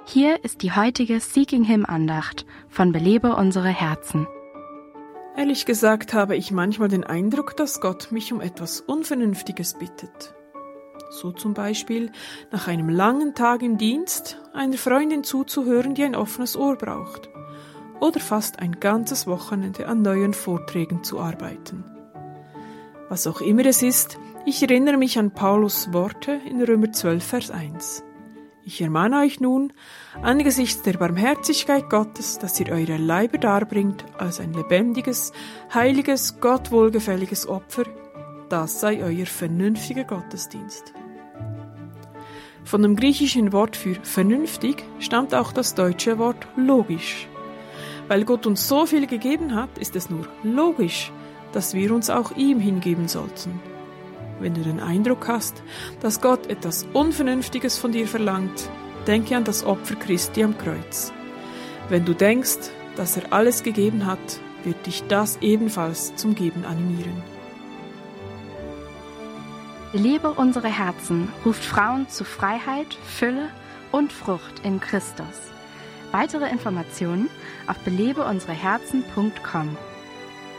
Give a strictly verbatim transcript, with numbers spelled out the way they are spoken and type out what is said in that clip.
Hier ist die heutige Seeking Him Andacht von Belebe unsere Herzen. Ehrlich gesagt habe ich manchmal den Eindruck, dass Gott mich um etwas Unvernünftiges bittet. So zum Beispiel nach einem langen Tag im Dienst einer Freundin zuzuhören, die ein offenes Ohr braucht. Oder fast ein ganzes Wochenende an neuen Vorträgen zu arbeiten. Was auch immer es ist, ich erinnere mich an Paulus Worte in Römer zwölf, Vers eins. Ich ermahne euch nun, angesichts der Barmherzigkeit Gottes, dass ihr eure Leiber darbringt als ein lebendiges, heiliges, Gott wohlgefälliges Opfer, das sei euer vernünftiger Gottesdienst. Von dem griechischen Wort für vernünftig stammt auch das deutsche Wort logisch. Weil Gott uns so viel gegeben hat, ist es nur logisch, dass wir uns auch ihm hingeben sollten. Wenn du den Eindruck hast, dass Gott etwas Unvernünftiges von dir verlangt, denke an das Opfer Christi am Kreuz. Wenn du denkst, dass er alles gegeben hat, wird dich das ebenfalls zum Geben animieren. Belebe unsere Herzen ruft Frauen zu Freiheit, Fülle und Frucht in Christus. Weitere Informationen auf belebe unsere herzen punkt com.